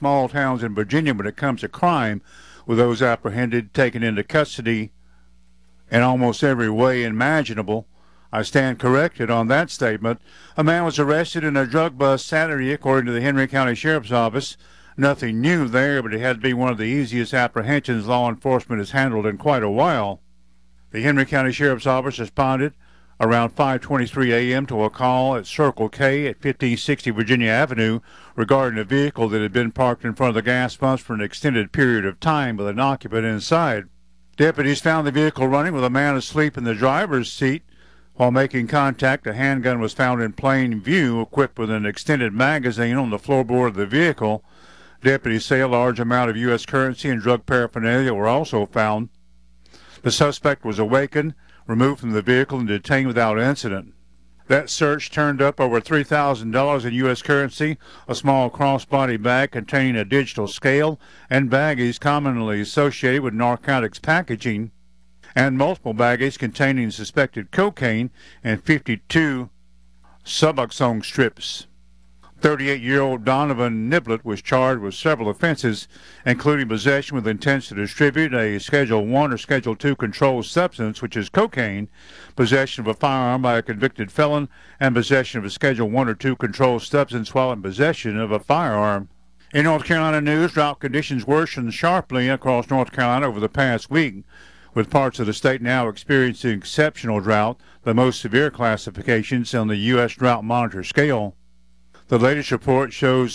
small towns in Virginia when it comes to crime, with those apprehended taken into custody in almost every way imaginable. I stand corrected on that statement. A man was arrested in a drug bust Saturday, according to the Henry County Sheriff's Office. Nothing new there, but it had to be one of the easiest apprehensions law enforcement has handled in quite a while. The Henry County Sheriff's Office responded around 5:23 a.m. to a call at Circle K at 1560 Virginia Avenue regarding a vehicle that had been parked in front of the gas pumps for an extended period of time with an occupant inside. Deputies found the vehicle running with a man asleep in the driver's seat. While making contact, a handgun was found in plain view, equipped with an extended magazine on the floorboard of the vehicle. Deputies say a large amount of U.S. currency and drug paraphernalia were also found. The suspect was awakened, removed from the vehicle, and detained without incident. That search turned up over $3,000 in U.S. currency, a small crossbody bag containing a digital scale, and baggies commonly associated with narcotics packaging, and multiple baggies containing suspected cocaine and 52 Suboxone strips. 38-year-old Donovan Niblett was charged with several offenses, including possession with intent to distribute a Schedule I or Schedule II controlled substance, which is cocaine, possession of a firearm by a convicted felon, and possession of a Schedule I or II controlled substance while in possession of a firearm. In North Carolina news, drought conditions worsened sharply across North Carolina over the past week, with parts of the state now experiencing exceptional drought, the most severe classifications on the U.S. Drought Monitor scale. The latest report shows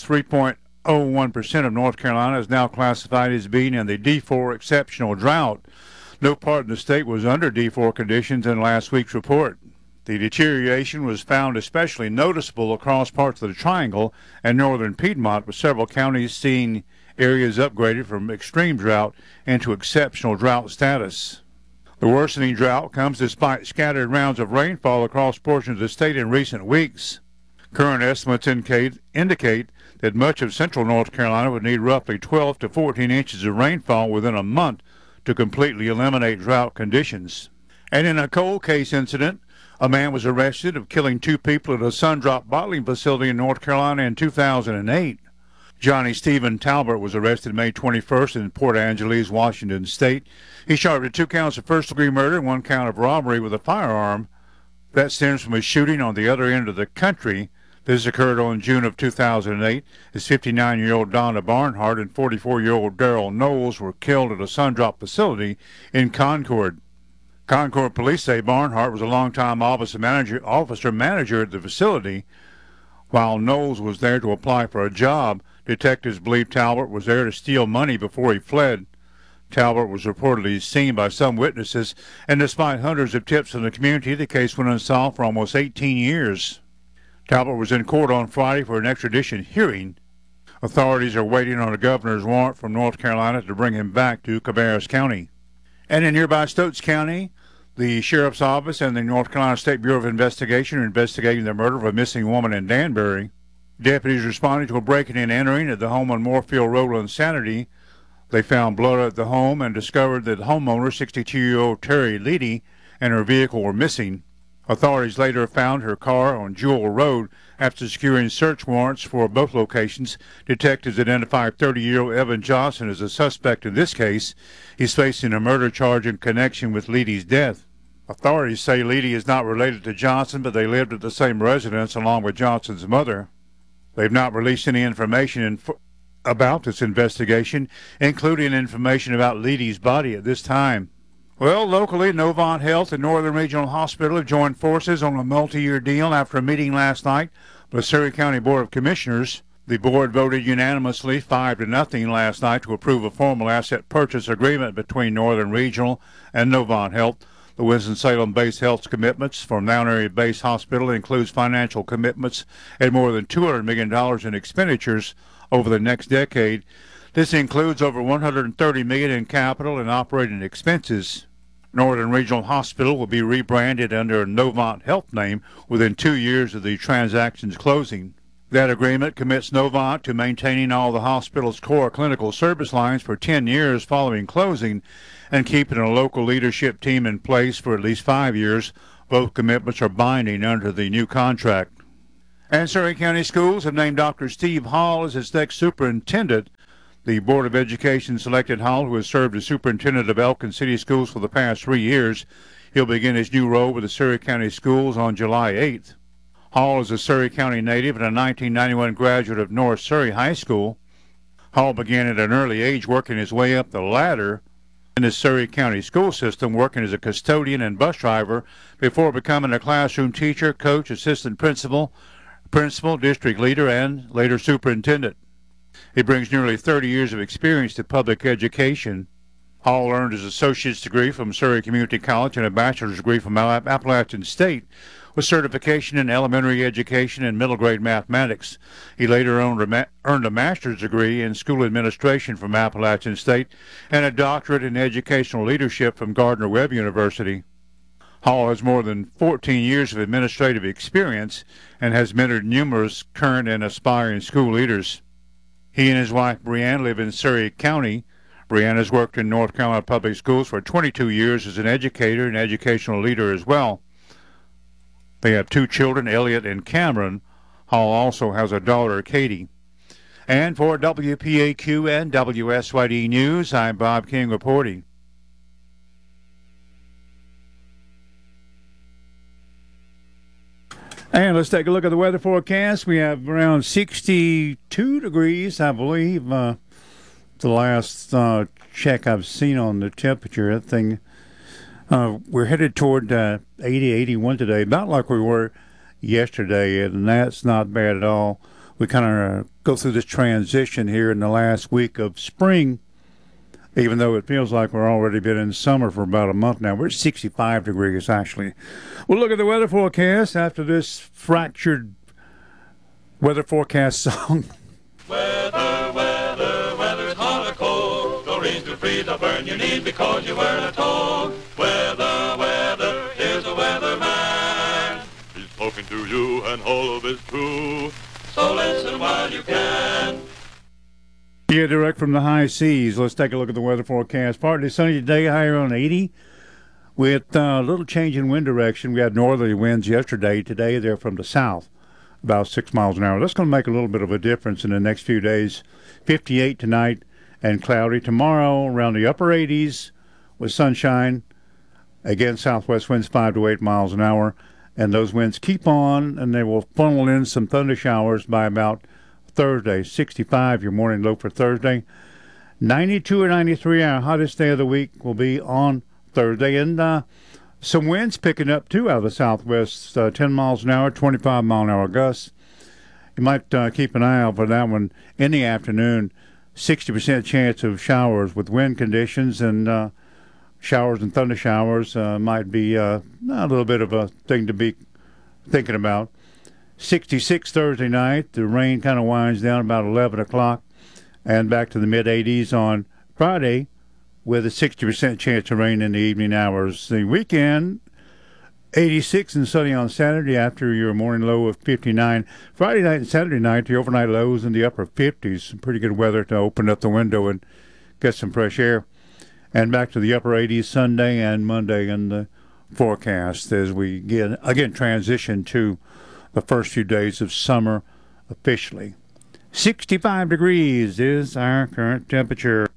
3.01% of North Carolina is now classified as being in the D4 exceptional drought. No part of the state was under D4 conditions in last week's report. The deterioration was found especially noticeable across parts of the Triangle and northern Piedmont, with several counties seeing areas upgraded from extreme drought into exceptional drought status. The worsening drought comes despite scattered rounds of rainfall across portions of the state in recent weeks. Current estimates indicate that much of central North Carolina would need roughly 12 to 14 inches of rainfall within a month to completely eliminate drought conditions. And in a cold case incident, a man was arrested of killing 2 people at a Sundrop bottling facility in North Carolina in 2008. Johnny Stephen Talbert was arrested May 21st in Port Angeles, Washington State. He's charged with 2 counts of first-degree murder and 1 count of robbery with a firearm. That stems from a shooting on the other end of the country. This occurred on June of 2008 as 59-year-old Donna Barnhart and 44-year-old Darrell Knowles were killed at a Sundrop facility in Concord. Concord police say Barnhart was a longtime officer manager at the facility. While Knowles was there to apply for a job, detectives believe Talbert was there to steal money before he fled. Talbert was reportedly seen by some witnesses, and despite hundreds of tips in the community, the case went unsolved for almost 18 years. Talbot was in court on Friday for an extradition hearing. Authorities are waiting on a governor's warrant from North Carolina to bring him back to Cabarrus County. And in nearby Stokes County, the Sheriff's Office and the North Carolina State Bureau of Investigation are investigating the murder of a missing woman in Danbury. Deputies responded to a breaking and entering at the home on Moorfield Road on Saturday. They found blood at the home and discovered that homeowner, 62-year-old Terry Leedy, and her vehicle were missing. Authorities later found her car on Jewell Road. After securing search warrants for both locations, detectives identified 30-year-old Evan Johnson as a suspect in this case. He's facing a murder charge in connection with Leedy's death. Authorities say Leedy is not related to Johnson, but they lived at the same residence along with Johnson's mother. They've not released any information about this investigation, including information about Leedy's body at this time. Well, locally, Novant Health and Northern Regional Hospital have joined forces on a multi-year deal after a meeting last night with the Surry County Board of Commissioners. The board voted unanimously 5-0 last night to approve a formal asset purchase agreement between Northern Regional and Novant Health. The Winston-Salem-based health's commitments for Mount Airy-based hospital includes financial commitments and more than $200 million in expenditures over the next decade. This includes over $130 million in capital and operating expenses. Northern Regional Hospital will be rebranded under a Novant Health name within 2 years of the transaction's closing. That agreement commits Novant to maintaining all the hospital's core clinical service lines for 10 years following closing and keeping a local leadership team in place for at least 5 years. Both commitments are binding under the new contract. And Surry County Schools have named Dr. Steve Hall as its next superintendent. The Board of Education selected Hall, who has served as superintendent of Elkin City Schools for the past 3 years. He'll begin his new role with the Surry County Schools on July 8th. Hall is a Surry County native and a 1991 graduate of North Surry High School. Hall began at an early age working his way up the ladder in the Surry County school system, working as a custodian and bus driver before becoming a classroom teacher, coach, assistant principal, district leader, and later superintendent. He brings nearly 30 years of experience to public education. Hall earned his associate's degree from Surry Community College and a bachelor's degree from Appalachian State with certification in elementary education and middle grade mathematics. He later earned a master's degree in school administration from Appalachian State and a doctorate in educational leadership from Gardner-Webb University. Hall has more than 14 years of administrative experience and has mentored numerous current and aspiring school leaders. He and his wife, Brianne, live in Surry County. Brianne has worked in North Carolina Public Schools for 22 years as an educator and educational leader as well. They have 2 children, Elliot and Cameron. Hall also has a daughter, Katie. And for WPAQ and WSYD News, I'm Bob King reporting. And let's take a look at the weather forecast. We have around 62 degrees, I believe. The last check I've seen on the temperature, that thing, we're headed toward 80, 81 today, about like we were yesterday, and that's not bad at all. We kind of go through this transition here in the last week of spring, even though it feels like we're already been in summer for about a month now. We're at 65 degrees, actually. We'll look at the weather forecast after this fractured weather forecast song. Weather, weather, weather's hot or cold. No rain to freeze or burn you need because you wear a coat. Weather, weather, here's a weatherman. He's talking to you and all of it's true. So listen while you can. Yeah, direct from the high seas. Let's take a look at the weather forecast. Partly sunny today, high around 80. With a little change in wind direction. We had northerly winds yesterday. Today they're from the south, about 6 miles an hour. That's going to make a little bit of a difference in the next few days. 58 tonight and cloudy. Tomorrow around the upper 80s with sunshine. Again, southwest winds 5 to 8 miles an hour. And those winds keep on, and they will funnel in some thunder showers by about Thursday. 65 your morning low for Thursday. 92 or 93 our hottest day of the week will be on Thursday, and some winds picking up too out of the southwest, 10 miles an hour, 25 mile an hour gusts. You might keep an eye out for that one in the afternoon. 60% chance of showers with wind conditions, and showers and thunder showers might be a little bit of a thing to be thinking about. 66 Thursday night. The rain kind of winds down about 11 o'clock, and back to the mid-80s on Friday, with a 60% chance of rain in the evening hours. The weekend, 86 and sunny on Saturday after your morning low of 59. Friday night and Saturday night, the overnight lows in the upper 50s. Some pretty good weather to open up the window and get some fresh air. And back to the upper 80s Sunday and Monday in the forecast as we again transition to the first few days of summer officially. 65 degrees is our current temperature.